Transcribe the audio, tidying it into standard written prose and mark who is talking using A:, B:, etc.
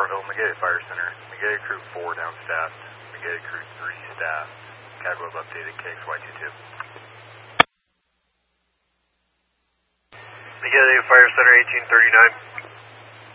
A: Barville, Magay Fire Center. Magay Crew 4 down staff. Magay Crew 3 staff. Cadwell updated KXY22.
B: Magay Fire Center 1839.